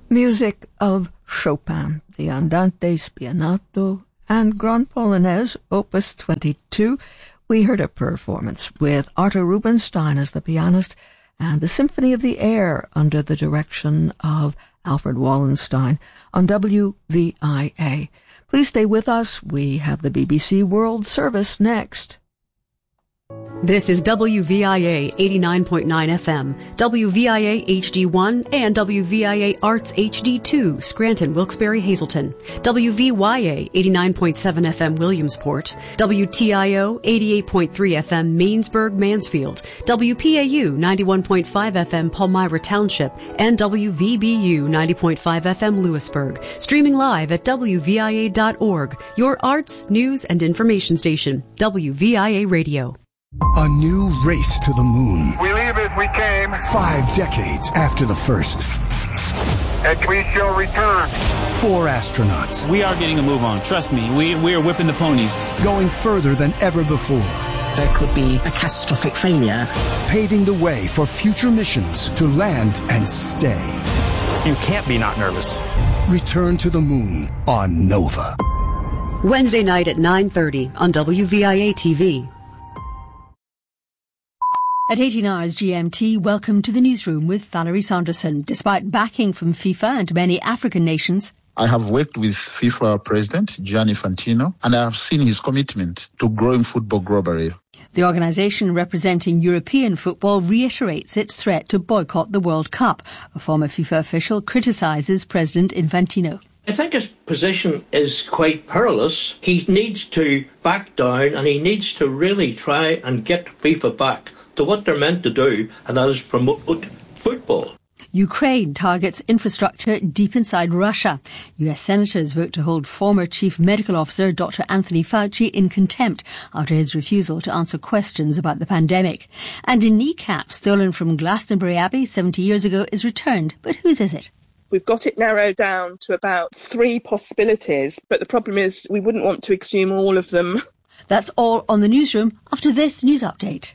Music of Chopin, the Andante Spianato, and Grand Polonaise, Opus 22. We heard a performance with Artur Rubinstein as the pianist and the Symphony of the Air under the direction of Alfred Wallenstein on WVIA. Please stay with us. We have the BBC World Service next. This is WVIA 89.9 FM, WVIA HD1, and WVIA Arts HD2, Scranton, Wilkes-Barre, Hazleton, WVYA 89.7 FM, Williamsport, WTIO 88.3 FM, Mainsburg, Mansfield, WPAU 91.5 FM, Palmyra Township, and WVBU 90.5 FM, Lewisburg. Streaming live at WVIA.org, your arts, news, and information station, WVIA Radio. A new race to the moon. We leave as we came. 5 decades after the first. And we shall return. 4 astronauts. We are getting a move on. Trust me, we are whipping the ponies. Going further than ever before. There could be a catastrophic failure. Paving the way for future missions to land and stay. You can't be not nervous. Return to the moon on Nova. Wednesday night at 9:30 on WVIA TV. At 18 hours GMT, welcome to the newsroom with Valerie Sanderson. Despite backing from FIFA and many African nations, I have worked with FIFA President Gianni Infantino, and I have seen his commitment to growing football globally. The organisation representing European football reiterates its threat to boycott the World Cup. A former FIFA official criticises President Infantino. I think his position is quite perilous. He needs to back down, and he needs to really try and get FIFA back to what they're meant to do, and that is promote football. Ukraine targets infrastructure deep inside Russia. US senators vote to hold former chief medical officer Dr. Anthony Fauci in contempt after his refusal to answer questions about the pandemic. And a kneecap stolen from Glastonbury Abbey 70 years ago is returned. But whose is it? We've got it narrowed down to about 3 possibilities, but the problem is we wouldn't want to exhume all of them. That's all on the newsroom after this news update.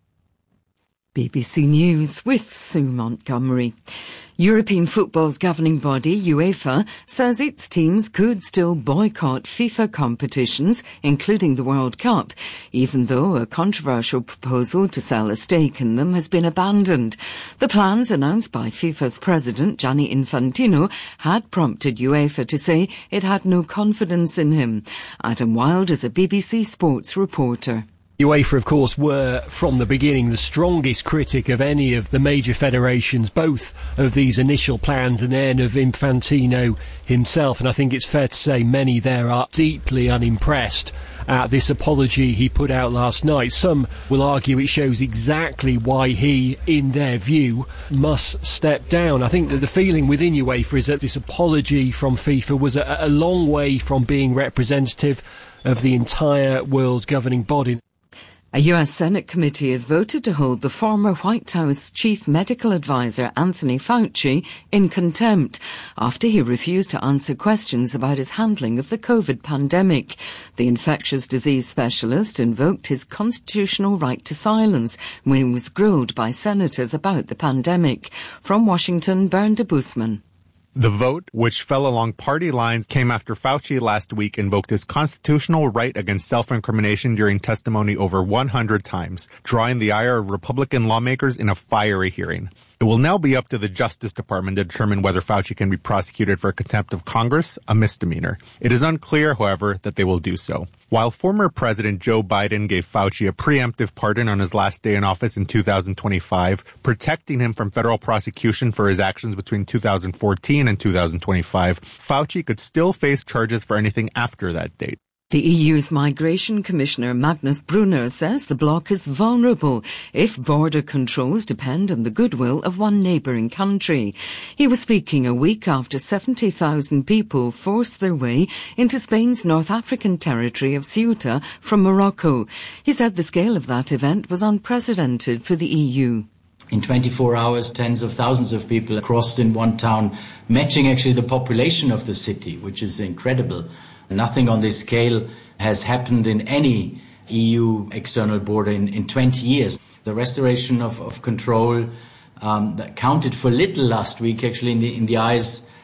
BBC News with Sue Montgomery. European football's governing body, UEFA, says its teams could still boycott FIFA competitions, including the World Cup, even though a controversial proposal to sell a stake in them has been abandoned. The plans announced by FIFA's president, Gianni Infantino, had prompted UEFA to say it had no confidence in him. Adam Wilde is a BBC Sports reporter. UEFA, of course, were from the beginning the strongest critic of any of the major federations, both of these initial plans and then of Infantino himself. And I think it's fair to say many there are deeply unimpressed at this apology he put out last night. Some will argue it shows exactly why he, in their view, must step down. I think that the feeling within UEFA is that this apology from FIFA was a long way from being representative of the entire world governing body. A US Senate committee has voted to hold the former White House chief medical advisor Anthony Fauci in contempt after he refused to answer questions about his handling of the COVID pandemic. The infectious disease specialist invoked his constitutional right to silence when he was grilled by senators about the pandemic. From Washington, Bernd de Busman. The vote, which fell along party lines, came after Fauci last week invoked his constitutional right against self-incrimination during testimony over 100 times, drawing the ire of Republican lawmakers in a fiery hearing. It will now be up to the Justice Department to determine whether Fauci can be prosecuted for contempt of Congress, a misdemeanor. It is unclear, however, that they will do so. While former President Joe Biden gave Fauci a preemptive pardon on his last day in office in 2025, protecting him from federal prosecution for his actions between 2014 and 2025, Fauci could still face charges for anything after that date. The EU's Migration Commissioner Magnus Brunner says the bloc is vulnerable if border controls depend on the goodwill of one neighbouring country. He was speaking a week after 70,000 people forced their way into Spain's North African territory of Ceuta from Morocco. He said the scale of that event was unprecedented for the EU. In 24 hours, tens of thousands of people crossed in one town, matching actually the population of the city, which is incredible. Nothing on this scale has happened in any EU external border in 20 years. The restoration of control that counted for little last week, actually, in the eyes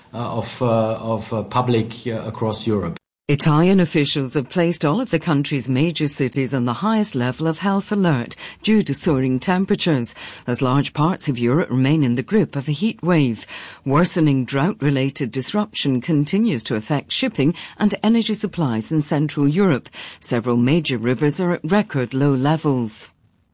public across Europe. Italian officials have placed all of the country's major cities on the highest level of health alert due to soaring temperatures, as large parts of Europe remain in the grip of a heat wave. Worsening drought-related disruption continues to affect shipping and energy supplies in Central Europe. Several major rivers are at record low levels.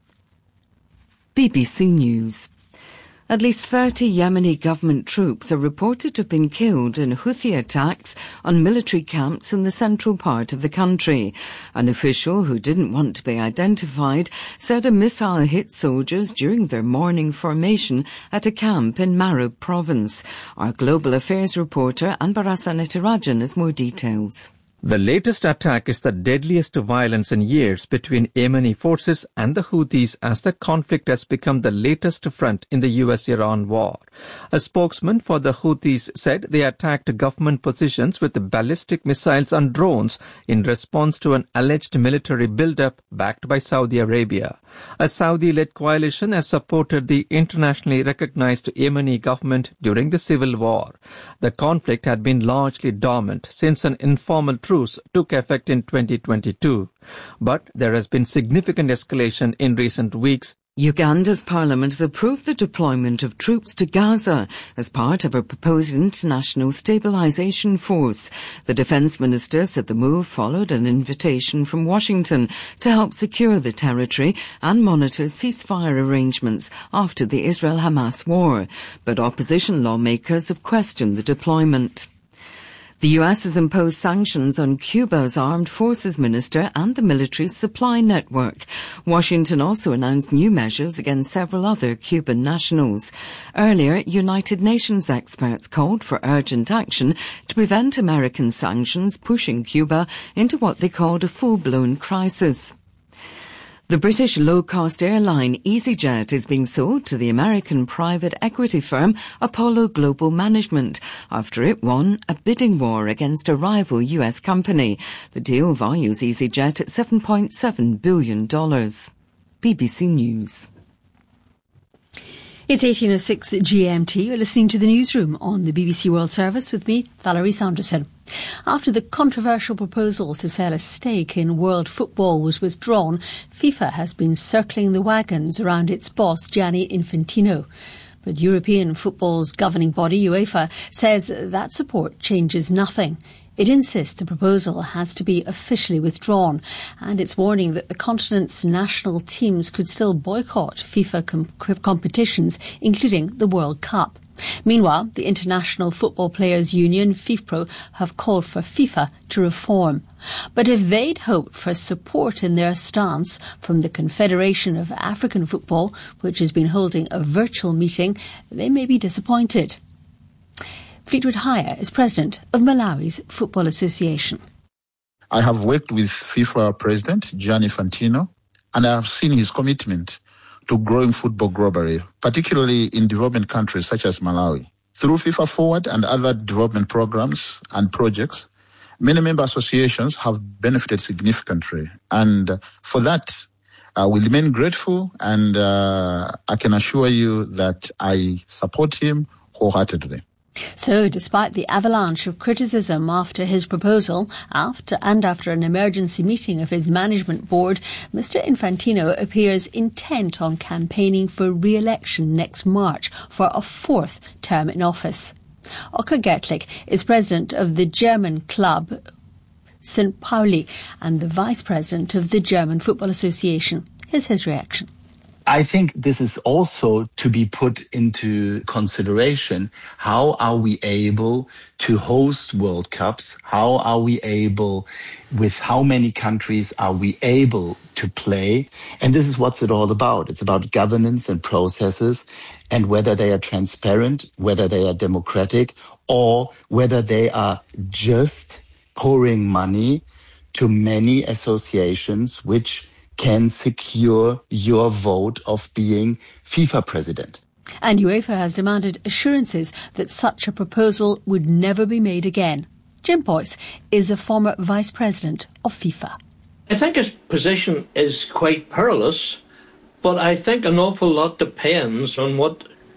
BBC News. At least 30 Yemeni government troops are reported to have been killed in Houthi attacks on military camps in the central part of the country. An official who didn't want to be identified said a missile hit soldiers during their morning formation at a camp in Marib province. Our global affairs reporter Anbara Netirajan has more details. The latest attack is the deadliest violence in years between Yemeni forces and the Houthis as the conflict has become the latest front in the US-Iran war. A spokesman for the Houthis said they attacked government positions with ballistic missiles and drones in response to an alleged military buildup backed by Saudi Arabia. A Saudi-led coalition has supported the internationally recognized Yemeni government during the civil war. The conflict had been largely dormant since an informal truce took effect in 2022. But there has been significant escalation in recent weeks. Uganda's parliament has approved the deployment of troops to Gaza as part of a proposed international stabilization force. The defense minister said the move followed an invitation from Washington to help secure the territory and monitor ceasefire arrangements after the Israel-Hamas war. But opposition lawmakers have questioned the deployment. The US has imposed sanctions on Cuba's armed forces minister and the military's supply network. Washington also announced new measures against several other Cuban nationals. Earlier, United Nations experts called for urgent action to prevent American sanctions pushing Cuba into what they called a full-blown crisis. The British low-cost airline EasyJet is being sold to the American private equity firm Apollo Global Management after it won a bidding war against a rival US company. The deal values EasyJet at $7.7 billion. BBC News. It's 18:06 GMT. You're listening to the newsroom on the BBC World Service with me, Valerie Sanderson. After the controversial proposal to sell a stake in world football was withdrawn, FIFA has been circling the wagons around its boss, Gianni Infantino. But European football's governing body, UEFA, says that support changes nothing. It insists the proposal has to be officially withdrawn, and it's warning that the continent's national teams could still boycott FIFA competitions, including the World Cup. Meanwhile, the International Football Players Union, FIFPro, have called for FIFA to reform. But if they'd hoped for support in their stance from the Confederation of African Football, which has been holding a virtual meeting, they may be disappointed. Fleetwood Hire is president of Malawi's Football Association. I have worked with FIFA President Gianni Infantino, and I have seen his commitment to growing football globally, particularly in development countries such as Malawi. Through FIFA Forward and other development programs and projects, many member associations have benefited significantly. And for that, we remain grateful, and I can assure you that I support him wholeheartedly. So, despite the avalanche of criticism after his proposal, after an emergency meeting of his management board, Mr. Infantino appears intent on campaigning for re-election next March for a fourth term in office. Oka Gertlich is president of the German club St. Pauli and the vice president of the German Football Association. Here's his reaction. I think this is also to be put into consideration. How are we able to host World Cups? How are we able, with how many countries are we able to play? And this is what's it all about. It's about governance and processes, and whether they are transparent, whether they are democratic, or whether they are just pouring money to many associations which can secure your vote of being FIFA president. And UEFA has demanded assurances that such a proposal would never be made again. Jim Boyce is a former vice president of FIFA. I think his position is quite perilous, but I think an awful lot depends on what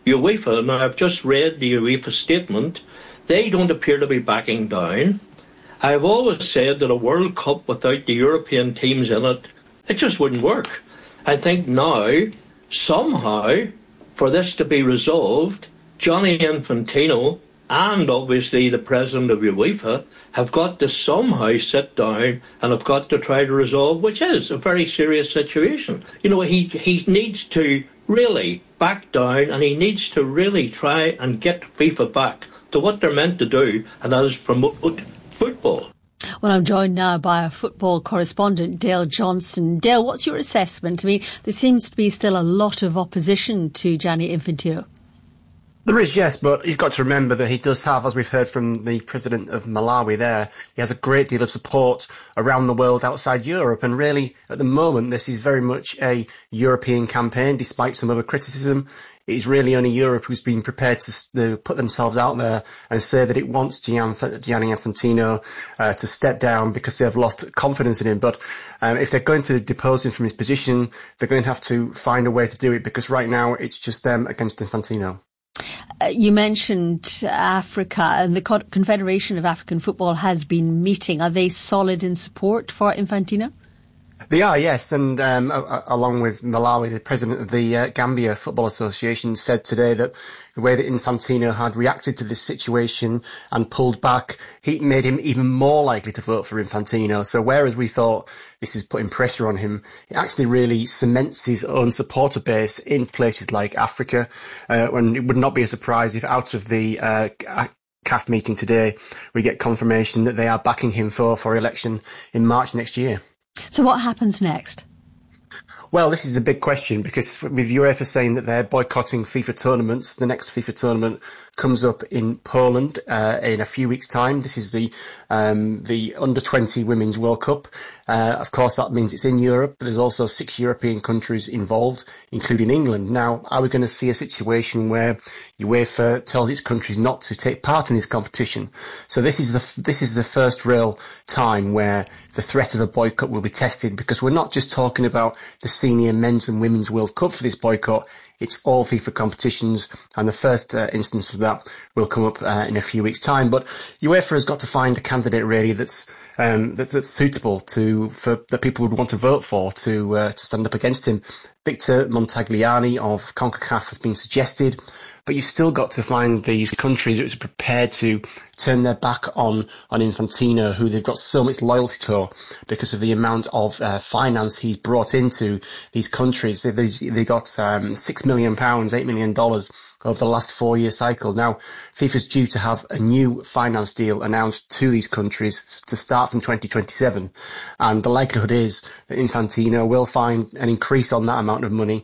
UEFA, now I've just read the UEFA statement, they don't appear to be backing down. I've always said that a World Cup without the European teams in it, it just wouldn't work. I think now, somehow, for this to be resolved, Gianni Infantino and obviously the president of UEFA have got to somehow sit down and have got to try to resolve, which is a very serious situation. You know, he needs to really back down, and he needs to really try and get FIFA back to what they're meant to do, and that is promote football. Well, I'm joined now by a football correspondent, Dale Johnson. Dale, what's your assessment? I mean, there seems to be still a lot of opposition to Gianni Infantino. There is, yes, but you've got to remember that he does have, as we've heard from the president of Malawi there, he has a great deal of support around the world outside Europe. And really, at the moment, this is very much a European campaign, despite some other criticism. It's really only Europe who's been prepared to put themselves out there and say that it wants Gianni Infantino to step down because they have lost confidence in him. But if they're going to depose him from his position, they're going to have to find a way to do it, because right now it's just them against Infantino. You mentioned Africa, and the Confederation of African Football has been meeting. Are they solid in support for Infantino? They are, yes, and along with Malawi, the president of the Gambia Football Association said today that the way that Infantino had reacted to this situation and pulled back, he made him even more likely to vote for Infantino. So whereas we thought this is putting pressure on him, it actually really cements his own supporter base in places like Africa. And it would not be a surprise if out of the CAF meeting today, we get confirmation that they are backing him for election in March next year. So what happens next? Well, this is a big question, because with UEFA saying that they're boycotting FIFA tournaments, the next FIFA tournament comes up in Poland in a few weeks' time. This is the Under-20 Women's World Cup. Of course, that means it's in Europe, but there's also 6 European countries involved, including England. Now, are we going to see a situation where UEFA tells its countries not to take part in this competition? So this is the first real time where the threat of a boycott will be tested, because we're not just talking about the senior men's and women's World Cup for this boycott. It's all FIFA competitions, and the first instance of that will come up in a few weeks' time. But UEFA has got to find a candidate really that's suitable for that people would want to vote for to stand up against him. Victor Montagliani of CONCACAF has been suggested, but you've still got to find these countries that are prepared to turn their back on Infantino, who they've got so much loyalty to because of the amount of finance he's brought into these countries. They got £6 million, $8 million over the last 4-year cycle. Now, FIFA's due to have a new finance deal announced to these countries to start from 2027. And the likelihood is that Infantino will find an increase on that amount of money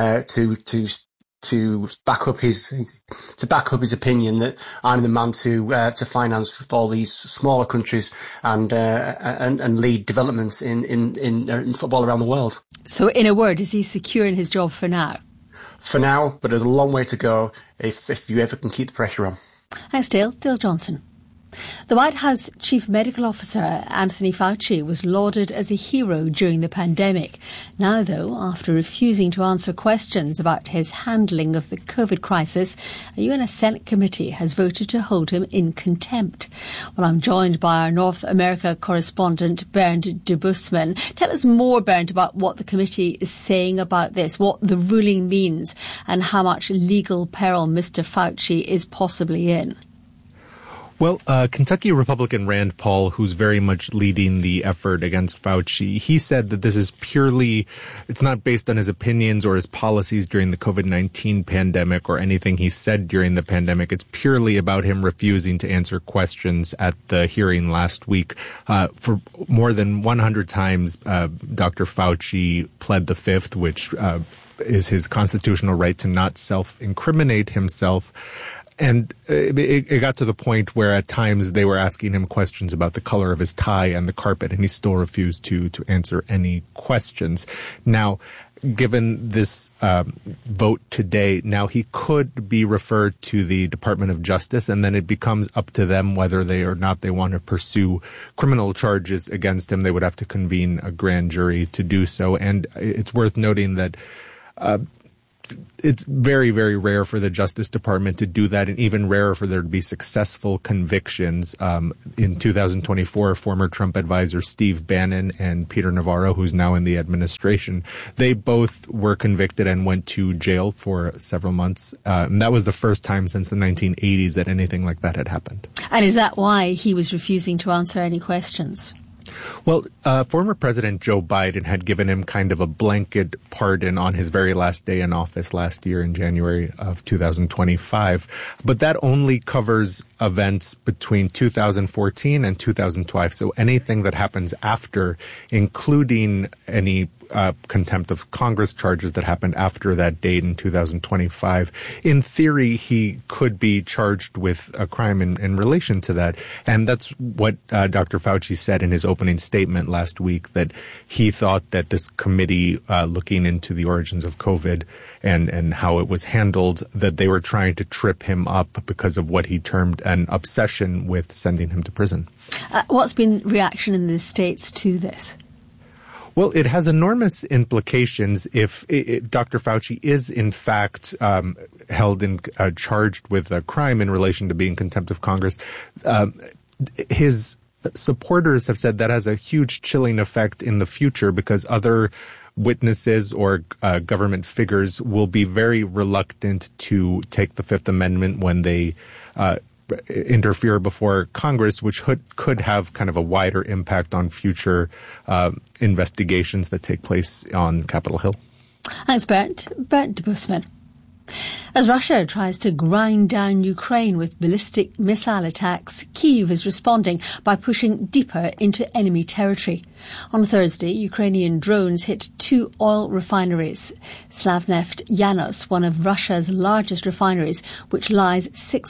to back up his opinion that I'm the man to finance all these smaller countries and lead developments in football around the world. So, in a word, is he secure in his job for now? For now, but there's a long way to go if you ever can keep the pressure on. Thanks, Dale. Dale Johnson. The White House Chief Medical Officer Anthony Fauci was lauded as a hero during the pandemic. Now, though, after refusing to answer questions about his handling of the COVID crisis, a UN Senate committee has voted to hold him in contempt. Well, I'm joined by our North America correspondent Bernd de Busman. Tell us more, Bernd, about what the committee is saying about this, what the ruling means, and how much legal peril Mr. Fauci is possibly in. Well, Kentucky Republican Rand Paul, who's very much leading the effort against Fauci, he said that this is purely, it's not based on his opinions or his policies during the COVID-19 pandemic or anything he said during the pandemic. It's purely about him refusing to answer questions at the hearing last week. For more than 100 times, Dr. Fauci pled the fifth, which is his constitutional right to not self-incriminate himself. And it got to the point where at times they were asking him questions about the color of his tie and the carpet, and he still refused to answer any questions. Now, given this vote today, now he could be referred to the Department of Justice, and then it becomes up to them whether they or not they want to pursue criminal charges against him. They would have to convene a grand jury to do so. And it's worth noting that it's very, very rare for the Justice Department to do that, and even rarer for there to be successful convictions. In 2024, former Trump advisor Steve Bannon and Peter Navarro, who's now in the administration, they both were convicted and went to jail for several months. And that was the first time since the 1980s that anything like that had happened. And is that why he was refusing to answer any questions? Well, former President Joe Biden had given him kind of a blanket pardon on his very last day in office last year in January of 2025. But that only covers events between 2014 and 2012. So anything that happens after, including any contempt of Congress charges that happened after that date in 2025. In theory, he could be charged with a crime in relation to that. And that's what Dr. Fauci said in his opening statement last week, that he thought that this committee looking into the origins of COVID and how it was handled, that they were trying to trip him up because of what he termed an obsession with sending him to prison. What's been reaction in the States to this? Well, it has enormous implications if Dr. Fauci is, in fact, held in charged with a crime in relation to being contempt of Congress. His supporters have said that has a huge chilling effect in the future because other witnesses or government figures will be very reluctant to take the Fifth Amendment when they interfere before Congress, which could have kind of a wider impact on future investigations that take place on Capitol Hill. Thanks, Bernd. Bernd Busman. As Russia tries to grind down Ukraine with ballistic missile attacks, Kyiv is responding by pushing deeper into enemy territory. On Thursday, Ukrainian drones hit 2 oil refineries. Slavneft Yanos, one of Russia's largest refineries, which lies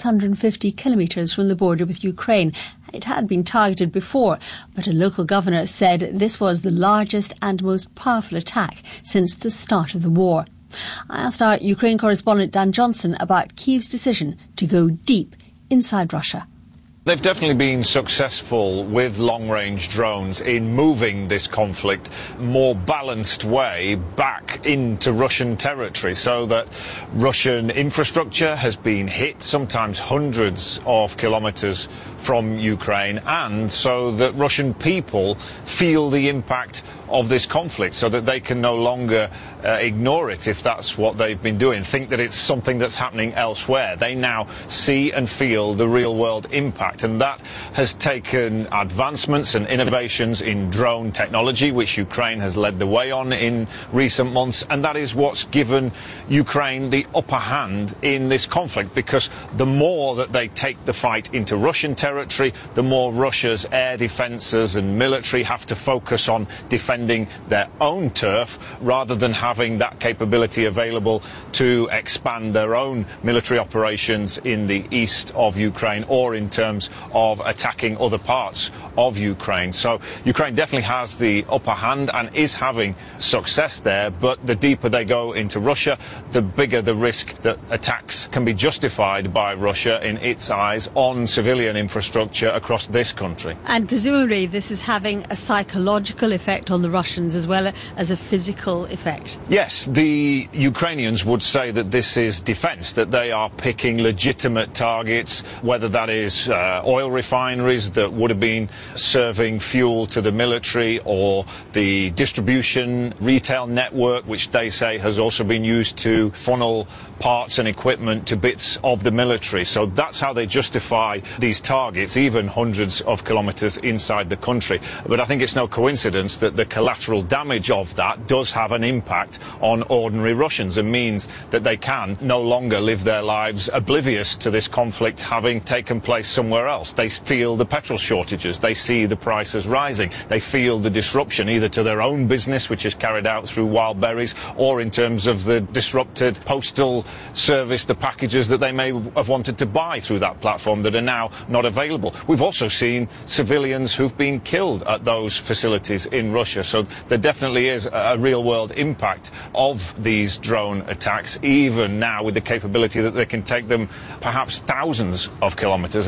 650 kilometres from the border with Ukraine. It had been targeted before, but a local governor said this was the largest and most powerful attack since the start of the war. I asked our Ukraine correspondent Dan Johnson about Kyiv's decision to go deep inside Russia. They've definitely been successful with long-range drones in moving this conflict more balanced way back into Russian territory, so that Russian infrastructure has been hit, sometimes hundreds of kilometers from Ukraine, and so that Russian people feel the impact of this conflict, so that they can no longer ignore it if that's what they've been doing, think that it's something that's happening elsewhere. They now see and feel the real-world impact, and that has taken advancements and innovations in drone technology, which Ukraine has led the way on in recent months, and that is what's given Ukraine the upper hand in this conflict, because the more that they take the fight into Russian territory, the more Russia's air defences and military have to focus on defending their own turf, rather than having that capability available to expand their own military operations in the east of Ukraine or in terms of attacking other parts of Ukraine. So Ukraine definitely has the upper hand and is having success there, but the deeper they go into Russia, the bigger the risk that attacks can be justified by Russia in its eyes on civilian infrastructure across this country. And presumably this is having a psychological effect on the Russians as well as a physical effect. Yes, the Ukrainians would say that this is defence, that they are picking legitimate targets, whether that is oil refineries that would have been serving fuel to the military, or the distribution retail network, which they say has also been used to funnel parts and equipment to bits of the military. So that's how they justify these targets, even hundreds of kilometres inside the country. But I think it's no coincidence that the collateral damage of that does have an impact on ordinary Russians, and means that they can no longer live their lives oblivious to this conflict having taken place somewhere else. They feel the petrol shortages, they see the prices rising, they feel the disruption either to their own business, which is carried out through Wildberries, or in terms of the disrupted postal service, the packages that they may have wanted to buy through that platform that are now not available. We've also seen civilians who've been killed at those facilities in Russia, so there definitely is a real-world impact of these drone attacks, even now with the capability that they can take them perhaps thousands of kilometres into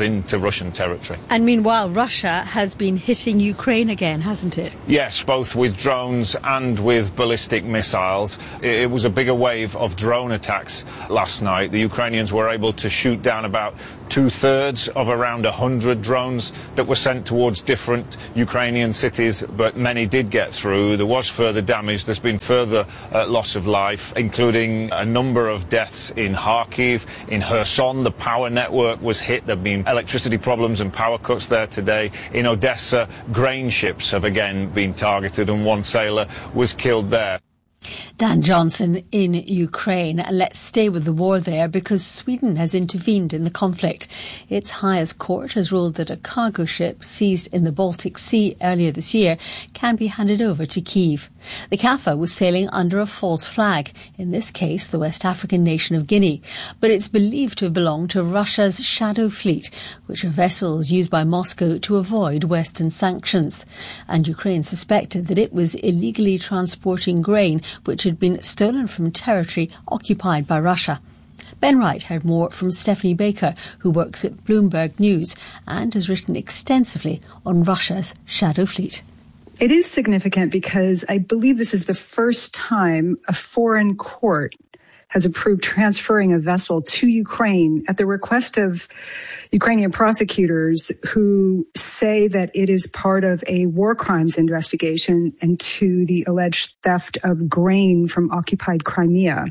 Russian territory. And meanwhile, Russia has been hitting Ukraine again, hasn't it? Yes, both with drones and with ballistic missiles. It was a bigger wave of drone attacks last night. The Ukrainians were able to shoot down about 2/3 of around 100 drones that were sent towards different Ukrainian cities, but many did get through. There was further damage. There's been further loss of life, including a number of deaths in Kharkiv. In Kherson, the power network was hit. There have been electricity problems and power cuts there today. In Odessa, grain ships have again been targeted, and one sailor was killed there. Dan Johnson in Ukraine. Let's stay with the war there because Sweden has intervened in the conflict. Its highest court has ruled that a cargo ship seized in the Baltic Sea earlier this year can be handed over to Kyiv. The CAFA was sailing under a false flag, in this case the West African nation of Guinea, but it's believed to have belonged to Russia's Shadow Fleet, which are vessels used by Moscow to avoid Western sanctions. And Ukraine suspected that it was illegally transporting grain which had been stolen from territory occupied by Russia. Ben Wright heard more from Stephanie Baker, who works at Bloomberg News and has written extensively on Russia's Shadow Fleet. It is significant because I believe this is the first time a foreign court has approved transferring a vessel to Ukraine at the request of Ukrainian prosecutors who say that it is part of a war crimes investigation into the alleged theft of grain from occupied Crimea.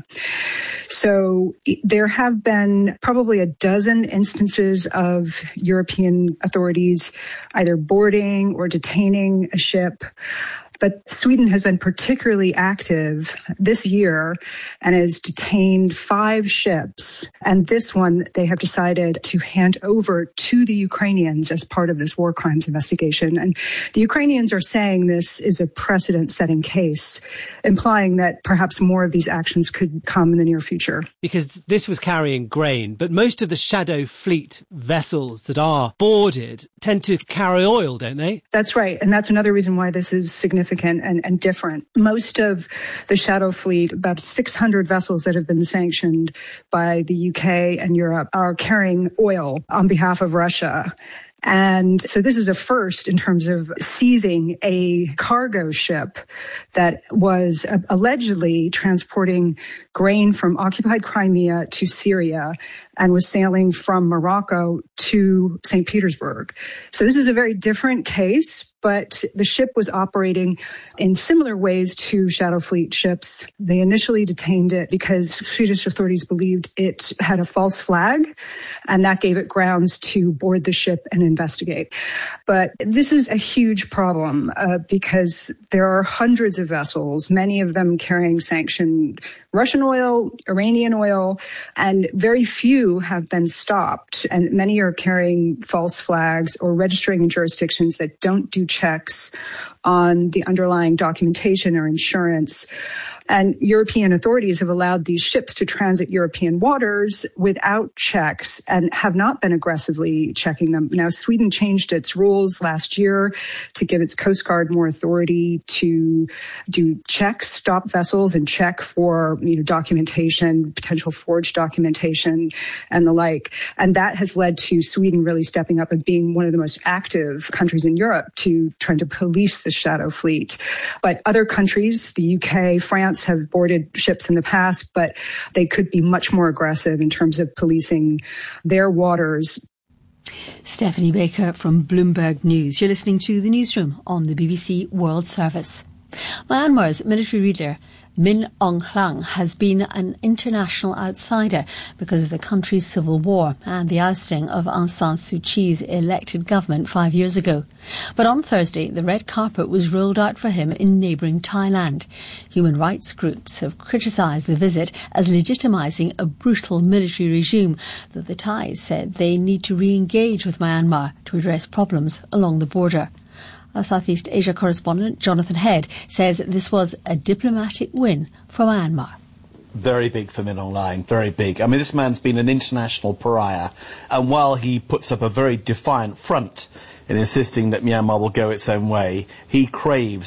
So there have been probably a dozen instances of European authorities either boarding or detaining a ship. But Sweden has been particularly active this year and has detained 5 ships. And this one, they have decided to hand over to the Ukrainians as part of this war crimes investigation. And the Ukrainians are saying this is a precedent-setting case, implying that perhaps more of these actions could come in the near future. Because this was carrying grain, but most of the Shadow Fleet vessels that are boarded tend to carry oil, don't they? That's right. And that's another reason why this is significant and different. Most of the Shadow Fleet, about 600 vessels that have been sanctioned by the UK and Europe, are carrying oil on behalf of Russia. And so this is a first in terms of seizing a cargo ship that was allegedly transporting grain from occupied Crimea to Syria and was sailing from Morocco to St. Petersburg. So this is a very different case, but the ship was operating in similar ways to Shadow Fleet ships. They initially detained it because Swedish authorities believed it had a false flag, and that gave it grounds to board the ship and investigate. But this is a huge problem because there are hundreds of vessels, many of them carrying sanctioned Russian oil, Iranian oil, and very few have been stopped. And many are carrying false flags or registering in jurisdictions that don't do checks on the underlying documentation or insurance. And European authorities have allowed these ships to transit European waters without checks and have not been aggressively checking them. Now, Sweden changed its rules last year to give its Coast Guard more authority to do checks, stop vessels and check for, documentation, potential forged documentation and the like. And that has led to Sweden really stepping up and being one of the most active countries in Europe to trying to police the Shadow Fleet. But other countries, the UK, France, have boarded ships in the past, but they could be much more aggressive in terms of policing their waters. Stephanie Baker from Bloomberg News. You're listening to The Newsroom on the BBC World Service. Myanmar's military leader Min Aung Hlaing has been an international outsider because of the country's civil war and the ousting of Aung San Suu Kyi's elected government 5 years ago. But on Thursday, the red carpet was rolled out for him in neighbouring Thailand. Human rights groups have criticised the visit as legitimising a brutal military regime, though the Thais said they need to re-engage with Myanmar to address problems along the border. Our Southeast Asia correspondent Jonathan Head says this was a diplomatic win for Myanmar. Very big for Min Aung Hlaing, very big. I mean, this man's been an international pariah, and while he puts up a very defiant front in insisting that Myanmar will go its own way, he craves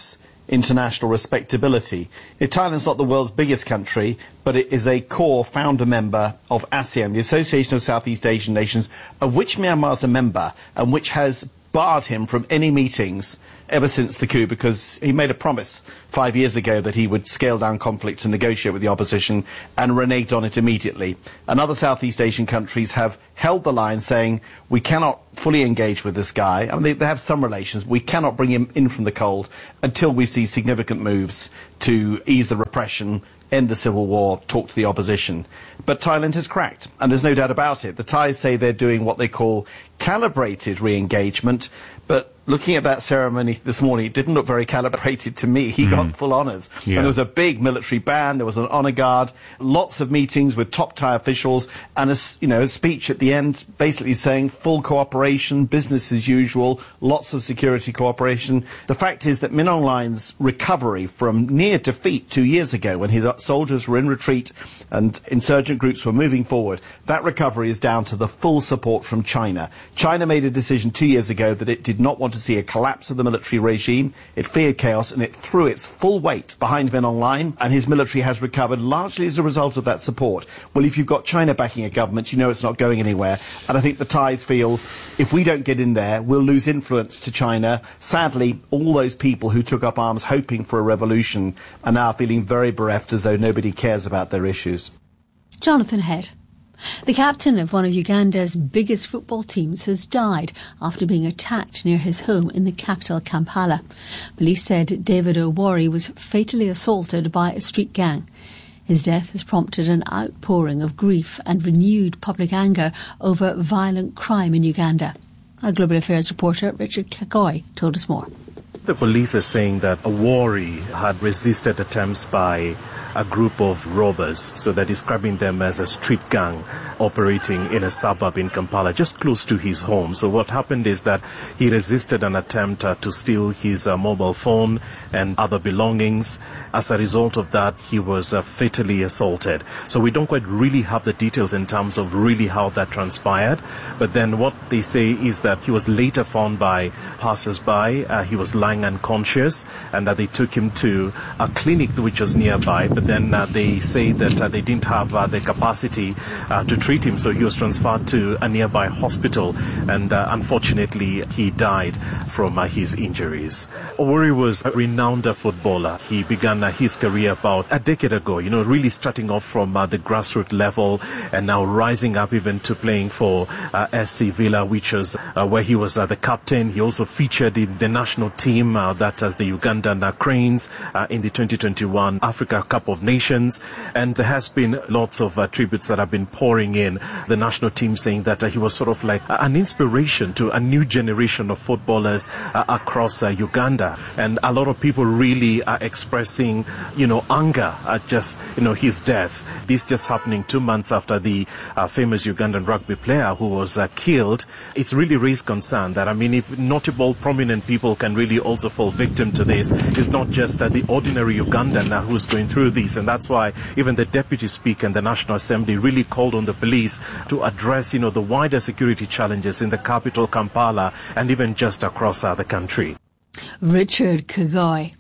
international respectability. Thailand's not the world's biggest country, but it is a core founder member of ASEAN, the Association of Southeast Asian Nations, of which Myanmar is a member, and which has barred him from any meetings ever since the coup, because he made a promise 5 years ago that he would scale down conflict and negotiate with the opposition, and reneged on it immediately. And other Southeast Asian countries have held the line, saying we cannot fully engage with this guy. I mean, they have some relations. We cannot bring him in from the cold until we see significant moves to ease the repression, end the civil war, talk to the opposition. But Thailand has cracked, and there's no doubt about it. The Thais say they're doing what they call calibrated re-engagement, but looking at that ceremony this morning, it didn't look very calibrated to me. He got full honours. Yeah. And there was a big military band, there was an honour guard, lots of meetings with top Thai officials, and a speech at the end basically saying full cooperation, business as usual, lots of security cooperation. The fact is that Min Aung Hlaing's recovery from near defeat 2 years ago, when his soldiers were in retreat and insurgent groups were moving forward, that recovery is down to the full support from China. China made a decision 2 years ago that it did not want to see a collapse of the military regime. It feared chaos, and it threw its full weight behind Min Aung Hlaing, and his military has recovered largely as a result of that support. Well, if you've got China backing a government, you know it's not going anywhere. And I think the Thais feel if we don't get in there, we'll lose influence to China. Sadly, all those people who took up arms hoping for a revolution are now feeling very bereft, as though nobody cares about their issues. Jonathan Head. The captain of one of Uganda's biggest football teams has died after being attacked near his home in the capital, Kampala. Police said David Owori was fatally assaulted by a street gang. His death has prompted an outpouring of grief and renewed public anger over violent crime in Uganda. Our Global Affairs reporter Richard Kakoi told us more. The police are saying that Owori had resisted attempts by a group of robbers, so they're describing them as a street gang operating in a suburb in Kampala, just close to his home. So what happened is that he resisted an attempt to steal his mobile phone and other belongings. As a result of that, he was fatally assaulted. So we don't quite really have the details in terms of really how that transpired, but then what they say is that he was later found by passers-by. He was lying unconscious, and they took him to a clinic which was nearby, but then they say that they didn't have the capacity to treat him, so he was transferred to a nearby hospital, and unfortunately he died from his injuries. Owori was a renowned footballer. He began his career about a decade ago, really starting off from the grassroots level and now rising up even to playing for SC Villa, which was where he was the captain. He also featured in the national team, that is the Ugandan Cranes, in the 2021 Africa Cup of Nations, and there has been lots of tributes that have been pouring in. The national team saying that he was sort of like an inspiration to a new generation of footballers across Uganda, and a lot of people really are expressing, anger at just, his death. This just happening 2 months after the famous Ugandan rugby player who was killed. It's really raised concern that, if notable, prominent people can really also fall victim to this, it's not just the ordinary Ugandan who's going through this, and that's why even the Deputy Speaker in the National Assembly really called on the police to address, the wider security challenges in the capital, Kampala, and even just across the country. Richard Kagoi.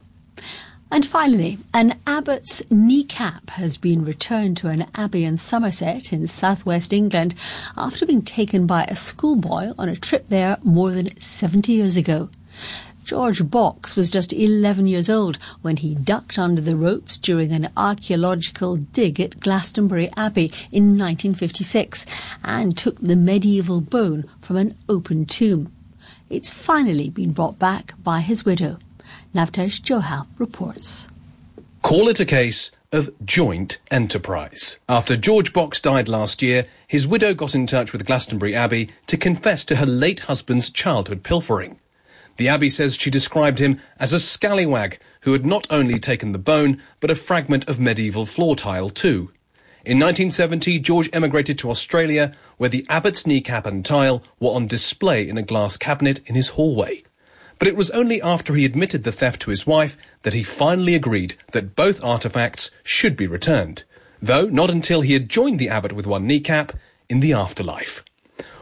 And finally, an abbot's kneecap has been returned to an abbey in Somerset in southwest England after being taken by a schoolboy on a trip there more than 70 years ago. George Box was just 11 years old when he ducked under the ropes during an archaeological dig at Glastonbury Abbey in 1956 and took the medieval bone from an open tomb. It's finally been brought back by his widow. Navtesh Johal reports. Call it a case of joint enterprise. After George Box died last year, his widow got in touch with Glastonbury Abbey to confess to her late husband's childhood pilfering. The Abbey says she described him as a scallywag who had not only taken the bone, but a fragment of medieval floor tile too. In 1970, George emigrated to Australia, where the abbot's kneecap and tile were on display in a glass cabinet in his hallway. But it was only after he admitted the theft to his wife that he finally agreed that both artefacts should be returned, though not until he had joined the abbot with one kneecap in the afterlife.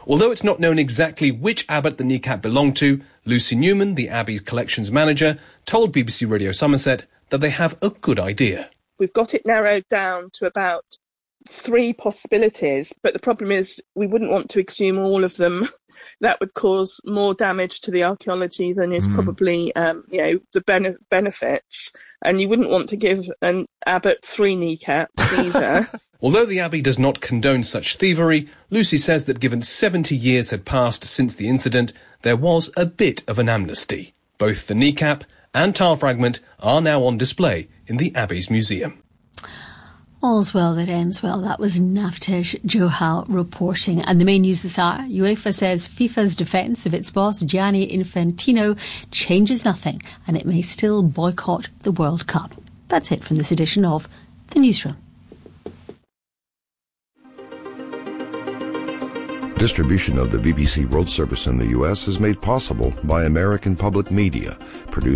Although it's not known exactly which abbot the kneecap belonged to, Lucy Newman, the Abbey's collections manager, told BBC Radio Somerset that they have a good idea. We've got it narrowed down to about 3 possibilities, but the problem is we wouldn't want to exhume all of them. That would cause more damage to the archaeology than is probably, the benefits. And you wouldn't want to give an abbot 3 kneecaps either. Although the Abbey does not condone such thievery, Lucy says that given 70 years had passed since the incident, there was a bit of an amnesty. Both the kneecap and tile fragment are now on display in the Abbey's museum. All's well that ends well. That was Naftej Johal reporting. And the main news this hour, UEFA says FIFA's defence of its boss Gianni Infantino changes nothing and it may still boycott the World Cup. That's it from this edition of The Newsroom. Distribution of the BBC World Service in the U.S. is made possible by American Public Media. Produced